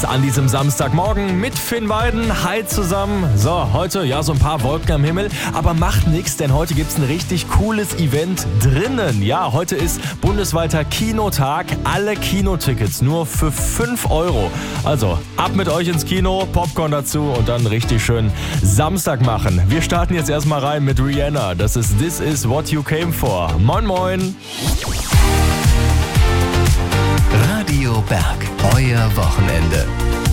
an diesem Samstagmorgen mit Finn Weiden. Hi zusammen. So, heute so ein paar Wolken am Himmel, aber macht nichts, denn heute gibt's ein richtig cooles Event drinnen. Ja, heute ist bundesweiter Kinotag. Alle Kinotickets nur für 5 €. Also, ab mit euch ins Kino, Popcorn dazu und dann richtig schön Samstag machen. Wir starten jetzt erstmal rein mit Rihanna. Das ist This Is What You Came For. Moin moin. Radio Berg, euer Wochenende.